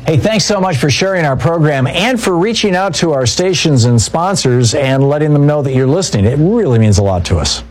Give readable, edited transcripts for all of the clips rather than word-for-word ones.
Hey, thanks so much for sharing our program and for reaching out to our stations and sponsors and letting them know that you're listening. It really means a lot to us.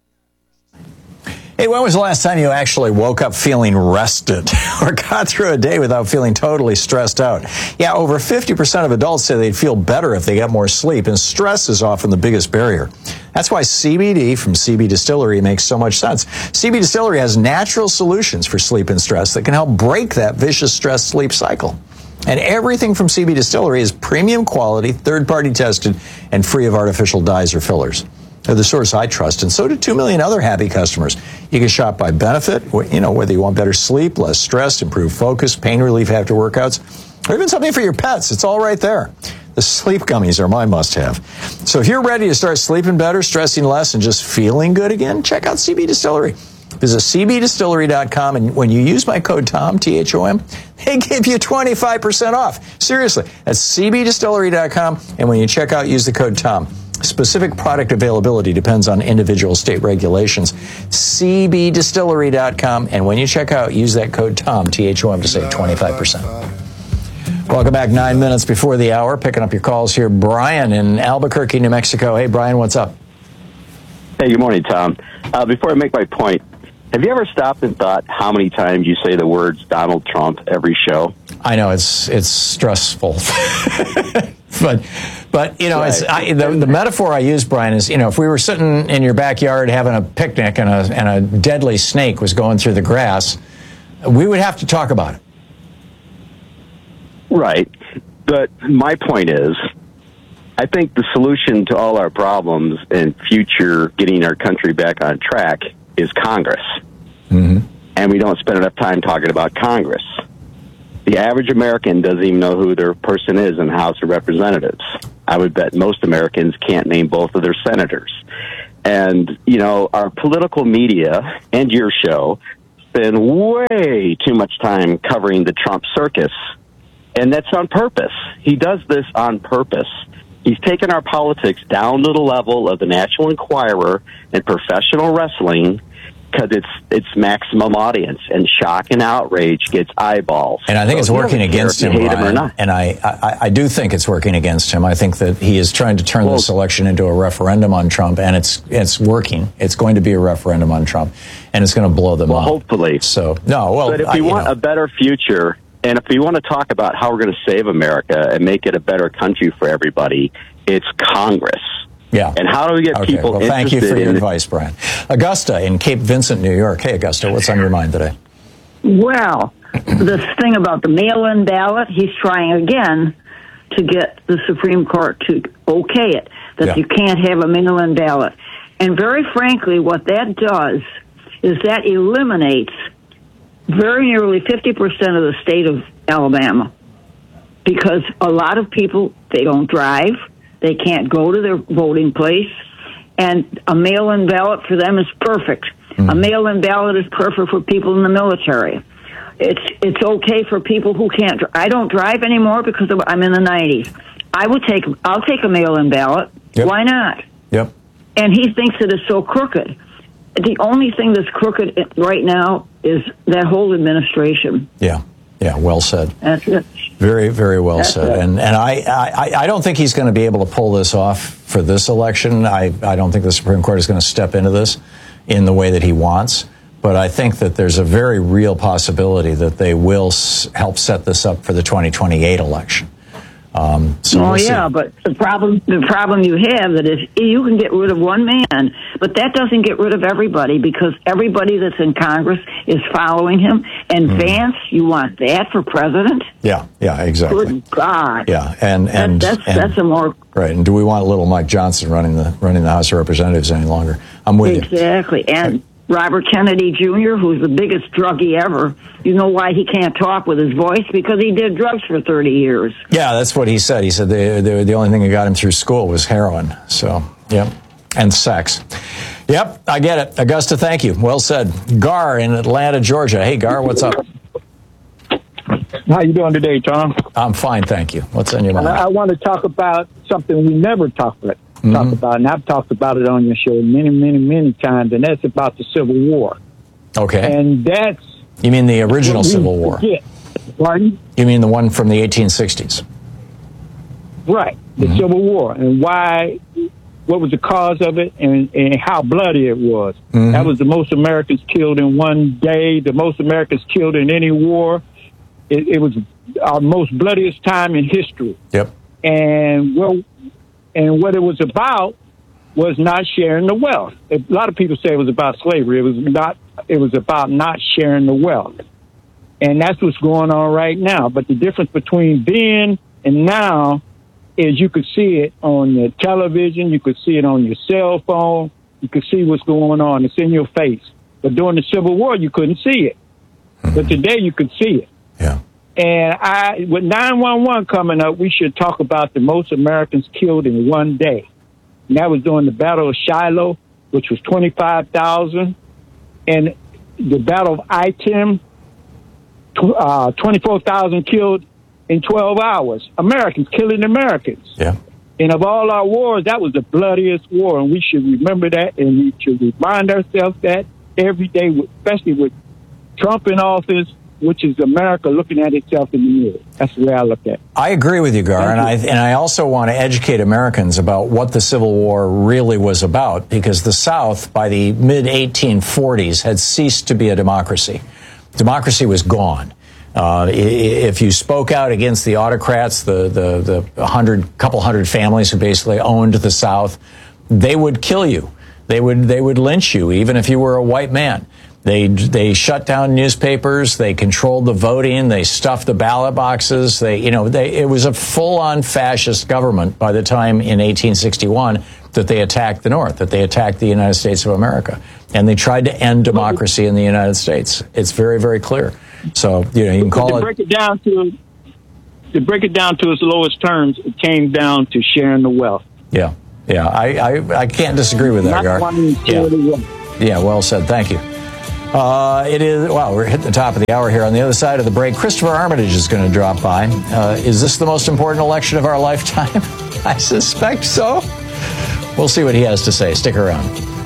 Hey, when was the last time you actually woke up feeling rested or got through a day without feeling totally stressed out? Yeah, over 50% of adults say they'd feel better if they got more sleep, and stress is often the biggest barrier. That's why CBD from CB Distillery makes so much sense. CB Distillery has natural solutions for sleep and stress that can help break that vicious stress sleep cycle. And everything from CB Distillery is premium quality, third-party tested, and free of artificial dyes or fillers. They're the source I trust, and so do 2 million other happy customers. You can shop by benefit, whether you want better sleep, less stress, improved focus, pain relief after workouts, or even something for your pets. It's all right there. The sleep gummies are my must-have. So if you're ready to start sleeping better, stressing less, and just feeling good again, check out CB Distillery. Visit cbdistillery.com, and when you use my code TOM, T-H-O-M, they give you 25% off. Seriously, that's cbdistillery.com, and when you check out, use the code TOM. Specific product availability depends on individual state regulations. cbdistillery.com, and when you check out, use that code TOM, T-H-O-M, to save 25%. Welcome back, 9 minutes before the hour. Picking up your calls here. Brian in Albuquerque, New Mexico. Hey, Brian, what's up? Hey, good morning, Tom. Before I make my point, have you ever stopped and thought how many times you say the words Donald Trump every show? I know it's stressful, but you know, right. The metaphor I use, Brian, is if we were sitting in your backyard having a picnic and a deadly snake was going through the grass, we would have to talk about it. Right, but my point is, I think the solution to all our problems and future getting our country back on track is Congress. Mm-hmm. And we don't spend enough time talking about Congress. The average American doesn't even know who their person is in the House of Representatives. I would bet most Americans can't name both of their senators. And, our political media and your show spend way too much time covering the Trump circus. And that's on purpose. He does this on purpose. He's taken our politics down to the level of the National Enquirer and professional wrestling because it's maximum audience, and shock and outrage gets eyeballs. And I think it's working against him, Brian. And I do think it's working against him. I think that he is trying to turn this election into a referendum on Trump, and it's working. It's going to be a referendum on Trump, and it's going to blow them up. Hopefully. But if we want a better future, and if we want to talk about how we're going to save America and make it a better country for everybody, it's Congress. Yeah. And how do we get people interested? Thank you for your advice, Brian. Augusta in Cape Vincent, New York. Hey, Augusta, what's on your mind today? Well, this thing about the mail-in ballot, he's trying again to get the Supreme Court to okay it, that you can't have a mail-in ballot. And very frankly, what that does is that eliminates very nearly 50% of the state of Alabama, because a lot of people, they don't drive, they can't go to their voting place, and a mail-in ballot for them is perfect. Mm-hmm. A mail-in ballot is perfect for people in the military. It's okay for people who can't. I don't drive anymore because I'm in the 90s. I'll take a mail-in ballot. Yep. Why not? Yep. And he thinks it is so crooked. The only thing that's crooked right now is that whole administration. Yeah, well said. That's it. Very, very well said. And I don't think he's going to be able to pull this off for this election. I don't think the Supreme Court is going to step into this in the way that he wants. But I think that there's a very real possibility that they will help set this up for the 2028 election. But the problem you have that is you can get rid of one man, but that doesn't get rid of everybody, because everybody that's in Congress is following him. And Vance, you want that for president? Yeah, exactly. Good God. Yeah, and that's a more right. And do we want little Mike Johnson running the House of Representatives any longer? I'm with you. Exactly. And Robert Kennedy Jr., who's the biggest druggie ever, you know why he can't talk with his voice? Because he did drugs for 30 years. Yeah, that's what he said. He said the only thing that got him through school was heroin. So, yep. And sex. Yep, I get it. Augusta, thank you. Well said. Gar in Atlanta, Georgia. Hey, Gar, what's up? How you doing today, Tom? I'm fine, thank you. What's on your mind? I want to talk about something we never talk about, and I've talked about it on your show many, many, many times, and that's about the Civil War. Okay. And that's... You mean the original Civil War? Forget. Pardon? You mean the one from the 1860s? Right, the Civil War, and why, what was the cause of it, and how bloody it was. That was the most Americans killed in one day, the most Americans killed in any war. It was our most bloodiest time in history. Yep. And what it was about was not sharing the wealth. A lot of people say it was about slavery. It was not. It was about not sharing the wealth. And that's what's going on right now. But the difference between then and now is you could see it on the television, you could see it on your cell phone, you could see what's going on. It's in your face. But during the Civil War, you couldn't see it. But today you could see it. Yeah. And with 911 coming up, we should talk about the most Americans killed in one day. And that was during the Battle of Shiloh, which was 25,000. And the Battle of Item, 24,000 killed in 12 hours. Americans killing Americans. Yeah. And of all our wars, that was the bloodiest war. And we should remember that, and we should remind ourselves that every day, especially with Trump in office, which is America looking at itself in the mirror. That's the way I look at it. I agree with you, Gar, and I also want to educate Americans about what the Civil War really was about, because the South, by the mid-1840s, had ceased to be a democracy. Democracy was gone. If you spoke out against the autocrats, the couple hundred families who basically owned the South, they would kill you. They would lynch you, even if you were a white man. They shut down newspapers. They controlled the voting. They stuffed the ballot boxes. It was a full-on fascist government by the time in 1861 that they attacked the North, that they attacked the United States of America, and they tried to end democracy in the United States. It's very, very clear. So you can call it. To break it down to its lowest terms, it came down to sharing the wealth. Yeah. I can't disagree with that, Gar. Yeah. Well said. Thank you. It is, we're hitting the top of the hour here. On the other side of the break, Christopher Armitage is going to drop by. Is this the most important election of our lifetime? I suspect so. We'll see what he has to say. Stick around.